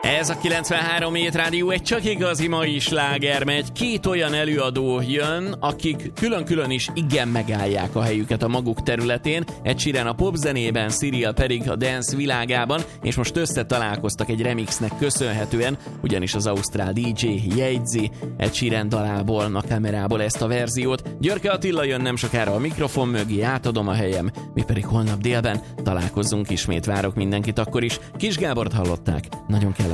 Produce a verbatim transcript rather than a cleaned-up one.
Ez a kilencvenhárom Hét Rádió egy csak igazi mai slágermegy. Két olyan előadó jön, akik külön-külön is igen megállják a helyüket a maguk területén. Ed Sheeran a popzenében, Cyril pedig a dance világában, és most összetalálkoztak egy remixnek köszönhetően, ugyanis az ausztrál dé dzsé jegyzi Ed Sheeran dalából, a kamerából ezt a verziót. Györke Attila jön nem sokára a mikrofon mögé, átadom a helyem, mi pedig holnap délben találkozzunk ismét. Várok mindenkit akkor is. Kis Gábort hallották, nagyon kellemes